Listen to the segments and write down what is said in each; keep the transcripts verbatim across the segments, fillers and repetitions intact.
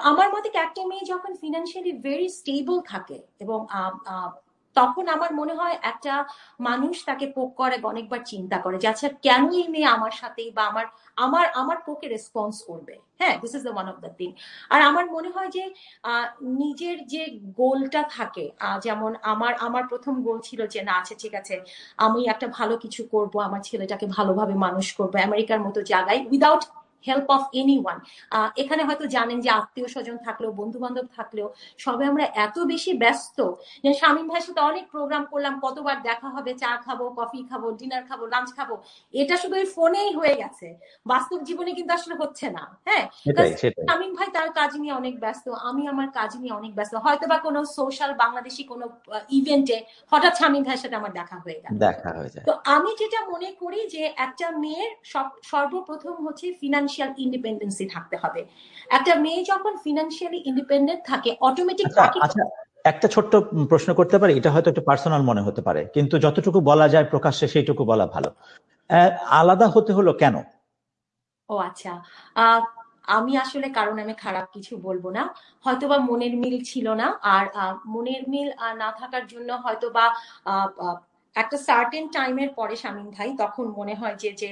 আমার মতে একটা মেয়ে যখন ফিনান্সিয়ালি ভেরি স্টেবল থাকে এবং তখন আমার মনে হয় একটা মানুষ তাকে পোক করে অনেকবার চিন্তা করে যে আচ্ছা কেন এই মেয়ে আমার সাথে বা আমার আমার আমার পোকে রেসপন্স করবে। হ্যাঁ, this is the one of the thing. আর আমার মনে হয় যে নিজের যে গোলটা থাকে, যেমন আমার আমার প্রথম গোল ছিল যে না আচ্ছা ঠিক আছে আমি একটা ভালো কিছু করব, আমার ছেলেটাকে ভালোভাবে মানুষ করবো আমেরিকার মতো জায়গায় without help of any one. এখানে হয়তো জানেন যে আত্মীয় স্বজন থাকলেও বন্ধু বান্ধব থাকলেও সবাই আমরা এত বেশি ব্যস্ত যে শামীম ভাইয়ের সাথে অনেক প্রোগ্রাম করলাম, কতবার দেখা হবে, চা খাবো, কফি খাবো, ডিনার খাবো, লাঞ্চ খাবো, এটা শুধু ওই ফোনেই হয়ে গেছে, বাস্তব জীবনে কিন্তু আসলে হচ্ছে না। হ্যাঁ, শামীম ভাই তার কাজ নিয়ে অনেক ব্যস্ত, আমি আমার কাজ নিয়ে অনেক ব্যস্ত, হয়তো বা কোনো সোশ্যাল বাংলাদেশি কোনো ইভেন্টে হঠাৎ শামীম ভাইয়ের সাথে আমার দেখা হয়ে গেল, দেখা হয়ে যায়। তো আমি যেটা মনে করি যে একটা মেয়ের সর্বপ্রথম হচ্ছে ফিনান্সিয়াল ইন্ডিপেন্ডেন্সি থাকতে হবে। একটা মেয়ে যখন ফিনান্সিয়ালি ইন্ডিপেন্ডেন্ট থাকে অটোমেটিক। আচ্ছা, একটা ছোট্ট প্রশ্ন করতে পারি, এটা হয়তো একটু পার্সোনাল মনে হতে পারে, কিন্তু যতটুকু বলা যায় প্রকাশ্যে সেইটুকু বলা ভালো। আলাদা হতে হলো কেন? ও আচ্ছা, আমি আসলে কারণ আমি খারাপ কিছু বলবো না, হয়তোবা মনের মিল ছিল না। আর মনের মিল না থাকার জন্য হয়তোবা একটা সার্টেন টাইমের পরে শামীম ভাই তখন মনে হয় যে যে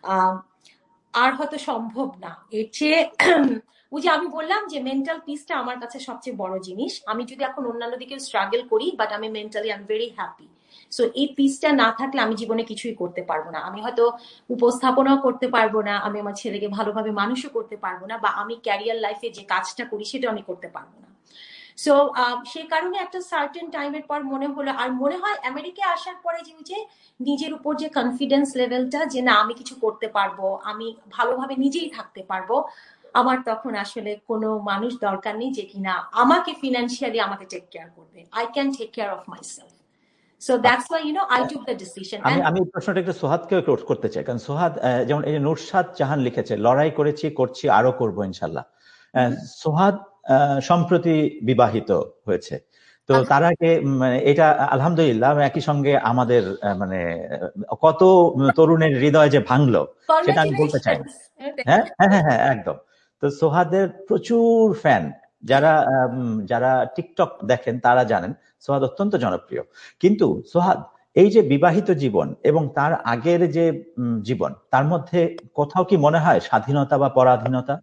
আর হয়তো সম্ভব না, এর চেয়ে ওই যে আমি বললাম যে মেন্টাল পিসটা আমার কাছে সবচেয়ে বড় জিনিস। আমি যদি এখন অন্যান্য দিকে স্ট্রাগল করি বাট আমি mentally I am very happy. So এই পিসটা না থাকলে আমি জীবনে কিছুই করতে পারবো না। আমি হয়তো উপস্থাপনাও করতে পারবো না, আমি আমার ছেলেকে ভালোভাবে মানুষও করতে পারবো না, বা আমি ক্যারিয়ার লাইফে যে কাজটা করি সেটা আমি করতে পারবো না। সো সেই কারণে একটা সার্টেন টাইমের পর মনে হলো, আর মনে হয় আমেরিকায় আসার পরে যে নিজের উপর যে কনফিডেন্স লেভেলটা যে না আমি কিছু করতে পারবো, আমি ভালোভাবে নিজেই থাকতে পারবো, আমার তখন আসলে কোনো মানুষ দরকার নেই যে কিনা আমাকে ফিনান্সিয়ালি আমাকে টেক কেয়ার করবে। I can take care of myself. So that's why you know I took the decision. আমি আমি প্রশ্নটা একটু সোহাদকেও করতে চাই, কারণ সোহাদ যেমন এই যে নুরশাদ জাহান লিখেছে, লড়াই করেছি, করছি, আরো করবো ইনশাল্লাহ। সোহাদ সম্প্রতি বিবাহিত হয়েছে, তো তার আগে এটা আলহামদুলিল্লাহ একই সঙ্গে আমাদের মানে কত তরুণের হৃদয় যে ভাঙলো সেটা আমি বলতে চাই না। হ্যাঁ হ্যাঁ হ্যাঁ হ্যাঁ একদম। তো সোহাদের প্রচুর ফ্যান, যারা যারা টিকটক দেখেন তারা জানেন সোহাদ অত্যন্ত জনপ্রিয়। কিন্তু সোহাদ এই যে বিবাহিত জীবন এবং তার আগের যে জীবন, তার মধ্যে কোথাও কি মনে হয় স্বাধীনতা বা পরাধীনতা?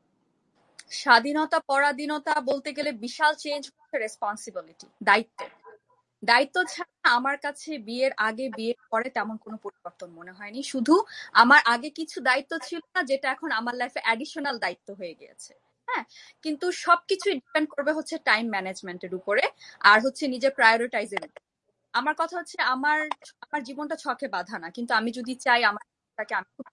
স্বাধীনতা পরাধীনতা বলতে গেলে বিশাল চেঞ্জ হচ্ছে রেসপন্সিবিলিটি, দায়িত্ব। দায়িত্ব ছাড়া আমার কাছে বিয়ের আগে বিয়ের পরে তেমন কোনো পরিবর্তন মনে হয়নি। শুধু আমার আগে কিছু দায়িত্ব ছিল না যেটা এখন আমার লাইফে অ্যাডিশনাল দায়িত্ব হয়ে গিয়েছে। হ্যাঁ, কিন্তু সবকিছুই ডিপেন্ড করবে হচ্ছে টাইম ম্যানেজমেন্টের উপরে আর হচ্ছে নিজের প্রায়োরিটাইজের উপরে। আমার কথা হচ্ছে আমার আমার জীবনটা ছকে বাঁধা না, কিন্তু আমি যদি চাই আমার আমি খুব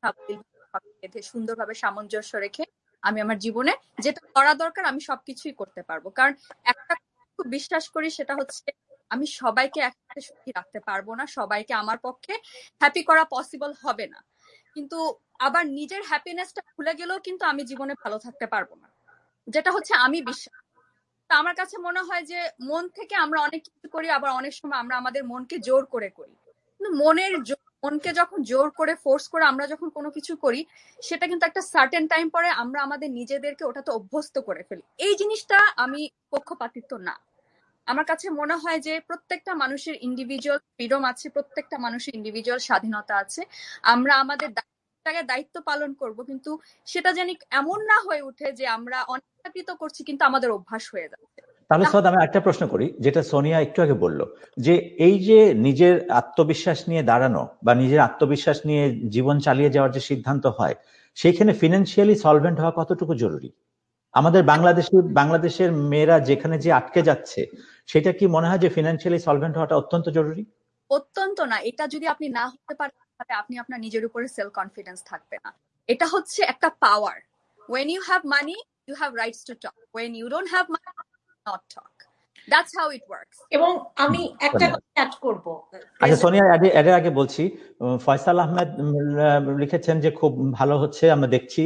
বেঁধে সুন্দরভাবে সামঞ্জস্য রেখে আমি আমার জীবনে যেটা করা দরকার আমি সবকিছুই করতে পারবো। কারণ একটা খুব বিশ্বাস করি, সেটা হচ্ছে আমি সবাইকে একসাথে সুখী রাখতে পারবো না, সবাইকে আমার পক্ষে হ্যাপি করা পসিবল হবে না, কিন্তু আবার নিজের হ্যাপিনেসটা ভুলে গেলেও কিন্তু আমি জীবনে ভালো থাকতে পারবো না, যেটা হচ্ছে আমি বিশ্বাস। আমার কাছে মনে হয় যে মন থেকে আমরা অনেক কিছু করি, আবার অনেক সময় আমরা আমাদের মনকে জোর করে করি, কিন্তু মনের মনকে যখন জোর করে ফোর্স করে আমরা যখন কোনো কিছু করি সেটা কিন্তু একটা সার্টেন টাইম পরে আমরা আমাদের নিজেদেরকে ওটাতে অভ্যস্ত করে ফেলি। এই জিনিসটা আমি পক্ষপাতিত্ব না। আমার কাছে মনে হয় যে প্রত্যেকটা মানুষের ইন্ডিভিজুয়াল ফ্রিডম আছে, প্রত্যেকটা মানুষের ইন্ডিভিজুয়াল স্বাধীনতা আছে। আমরা আমাদের দায়িত্ব পালন করব, কিন্তু সেটা যেন এমন না হয়ে ওঠে যে আমরা অনিচ্ছাকৃত করছি কিন্তু আমাদের অভ্যাস হয়ে যাচ্ছে। তাহলে সোহাদ আমি একটা প্রশ্ন করি, যেটা সোনিয়া একটু আগে বললো, যে এই যে নিজের আত্মবিশ্বাস নিয়ে দাঁড়ানো বা নিজের আত্মবিশ্বাস নিয়ে জীবন চালিয়ে যাওয়ার যে সিদ্ধান্ত হয়, সেইখানে ফিনান্সিয়ালি সলভেন্ট হওয়া কতটুকু জরুরি? আমাদের বাংলাদেশি বাংলাদেশের মেয়েরা যেখানে যে আটকে যাচ্ছে, সেটা কি মনে হয় যে ফিনান্সিয়ালি সলভেন্ট হওয়াটা অত্যন্ত জরুরি? অত্যন্ত না। এটা যদি আপনি না হতে পারেন তাহলে আপনি আপনার নিজের উপরে সেলফ কনফিডেন্স থাকবে না। এটা হচ্ছে একটা পাওয়ার। when you have money you have rights to talk, when you don't have money not talk. That's how it works. এবং আমি একটা কথা অ্যাড করব। আচ্ছা সোনিয়া, এর আগে বলছি, ফয়সাল আহমেদ লিখেছেন যে খুব ভালো হচ্ছে, আমরা দেখছি।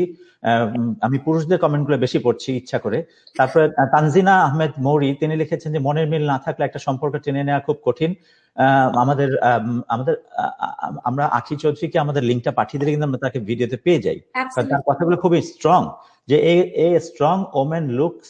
আমি পুরুষদের কমেন্টগুলো বেশি পড়ছি ইচ্ছা করে। তারপরে তানজিনা আহমেদ মৌরি তিনি লিখেছেন যে মনের মিল না থাকলে একটা সম্পর্ক টেনে নেওয়া খুব কঠিন। আমাদের আমাদের আমরা আখি চৌধুরীকে আমাদের লিঙ্কটা পাঠিয়ে দিলে কিন্তু আমরা তাকে ভিডিওতে পেয়ে যাই, কারণ তার কথাগুলো খুবই স্ট্রং, যে এ স্ট্রং ওমেন লুকস